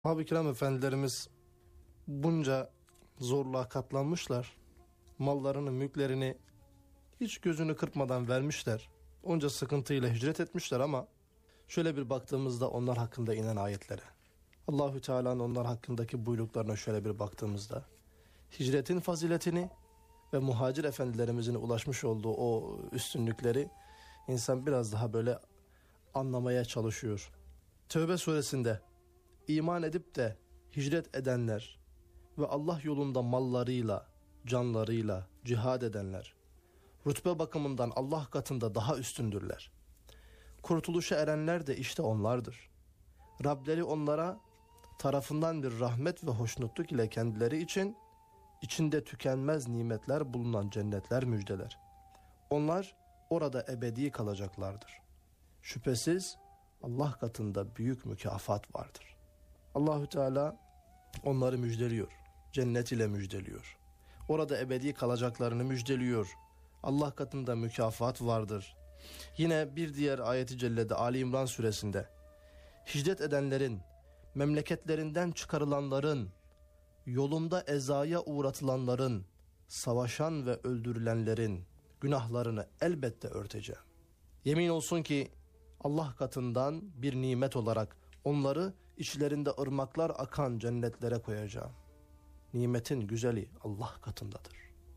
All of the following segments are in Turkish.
Sahabe-i kiram efendilerimiz bunca zorluğa katlanmışlar. Mallarını, mülklerini hiç gözünü kırpmadan vermişler. Onca sıkıntıyla hicret etmişler ama şöyle bir baktığımızda onlar hakkında inen ayetlere, Allahü Teala'nın onlar hakkındaki buyruklarına şöyle bir baktığımızda hicretin faziletini ve muhacir efendilerimizin ulaşmış olduğu o üstünlükleri insan biraz daha böyle anlamaya çalışıyor. Tevbe suresinde iman edip de hicret edenler ve Allah yolunda mallarıyla, canlarıyla cihad edenler rütbe bakımından Allah katında daha üstündürler. Kurtuluşa erenler de işte onlardır. Rableri onlara tarafından bir rahmet ve hoşnutluk ile kendileri için içinde tükenmez nimetler bulunan cennetler müjdeler. Onlar orada ebedi kalacaklardır. Şüphesiz Allah katında büyük mükafat vardır. Allahü Teala onları müjdeliyor. Cennet ile müjdeliyor. Orada ebedi kalacaklarını müjdeliyor. Allah katında mükafat vardır. Yine bir diğer ayeti cellede Ali İmran suresinde hicret edenlerin, memleketlerinden çıkarılanların, yolumda ezaya uğratılanların, savaşan ve öldürülenlerin günahlarını elbette örteceğim. Yemin olsun ki Allah katından bir nimet olarak onları içlerinde ırmaklar akan cennetlere koyacağım. Nimetin güzeli Allah katındadır.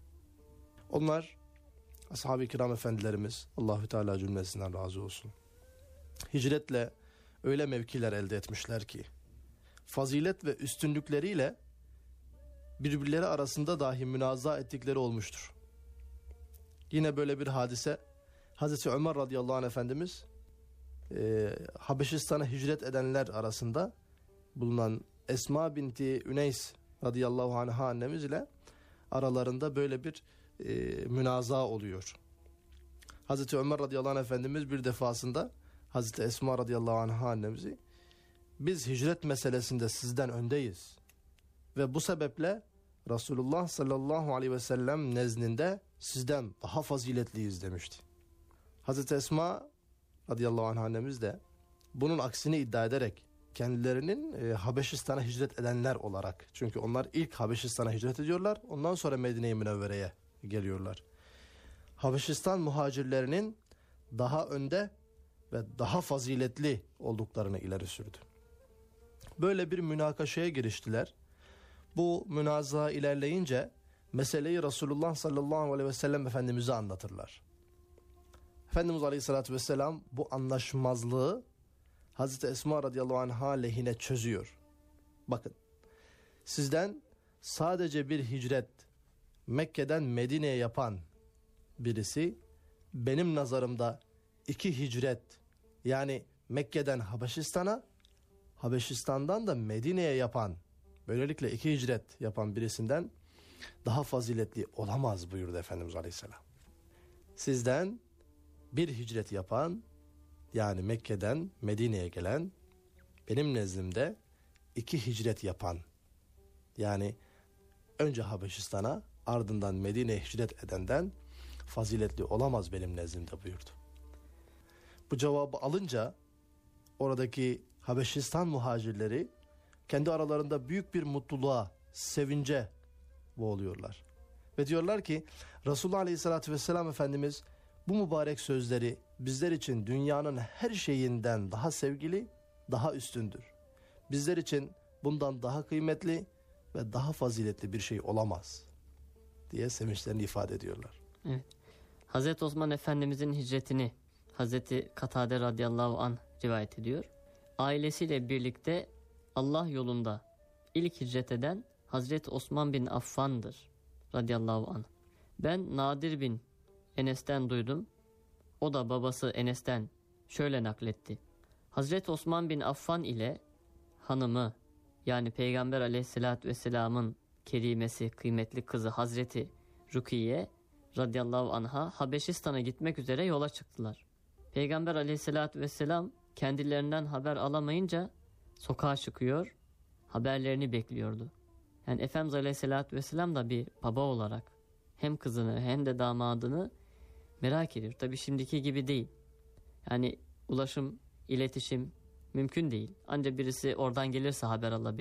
Onlar ashab-ı kiram efendilerimiz, Allahü Teala cümlesinden razı olsun, hicretle öyle mevkiler elde etmişler ki fazilet ve üstünlükleriyle birbirleri arasında dahi münaza ettikleri olmuştur. Yine böyle bir hadise Hazreti Ömer radıyallahu anh Efendimiz Habeşistan'a hicret edenler arasında bulunan Esma binti Üneys radıyallahu anha annemiz ile aralarında böyle bir münaza oluyor. Hazreti Ömer radıyallahu anh Efendimiz bir defasında Hazreti Esma radıyallahu anha annemizi, biz hicret meselesinde sizden öndeyiz ve bu sebeple Resulullah sallallahu aleyhi ve sellem nezdinde sizden daha faziletliyiz demişti. Hazreti Esma radıyallahu anh annemiz de bunun aksini iddia ederek kendilerinin Habeşistan'a hicret edenler olarak, çünkü onlar ilk Habeşistan'a hicret ediyorlar, ondan sonra Medine-i Münevvere'ye geliyorlar. Habeşistan muhacirlerinin daha önde ve daha faziletli olduklarını ileri sürdü. Böyle bir münakaşaya giriştiler. Bu münaza ilerleyince meseleyi Resulullah sallallahu aleyhi ve sellem Efendimiz'e anlatırlar. Efendimiz aleyhissalatü vesselam bu anlaşmazlığı Hazreti Esma radıyallahu anh'a lehine çözüyor. Bakın, sizden sadece bir hicret Mekke'den Medine'ye yapan birisi, benim nazarımda 2 hicret, yani Mekke'den Habeşistan'a, Habeşistan'dan da Medine'ye yapan, böylelikle 2 hicret yapan birisinden daha faziletli olamaz buyurdu Efendimiz aleyhisselam. Sizden bir hicret yapan, yani Mekke'den Medine'ye gelen, benim nezdimde 2 hicret yapan, yani önce Habeşistan'a ardından Medine'ye hicret edenden faziletli olamaz benim nezdimde buyurdu. Bu cevabı alınca oradaki Habeşistan muhacirleri kendi aralarında büyük bir mutluluğa, sevince boğuluyorlar. Ve diyorlar ki Resulullah Aleyhisselatü Vesselam Efendimiz bu mübarek sözleri bizler için dünyanın her şeyinden daha sevgili, daha üstündür. Bizler için bundan daha kıymetli ve daha faziletli bir şey olamaz diye sevinçlerini ifade ediyorlar. Evet. Hazreti Osman Efendimizin hicretini Hazreti Katade radıyallahu anh rivayet ediyor. Ailesiyle birlikte Allah yolunda ilk hicret eden Hazreti Osman bin Affan'dır radıyallahu anh. Ben Nadir bin Enes'ten duydum. O da babası Enes'ten şöyle nakletti. Hazreti Osman bin Affan ile hanımı, yani Peygamber aleyhissalatü vesselamın kerimesi, kıymetli kızı Hazreti Rukiye radıyallahu anha Habeşistan'a gitmek üzere yola çıktılar. Peygamber aleyhissalatü vesselam kendilerinden haber alamayınca sokağa çıkıyor, haberlerini bekliyordu. Yani Efendimiz aleyhissalatü vesselam da bir baba olarak hem kızını hem de damadını merak ediyor. Tabii şimdiki gibi değil. Yani ulaşım, iletişim mümkün değil. Ancak birisi oradan gelirse haber alabilir.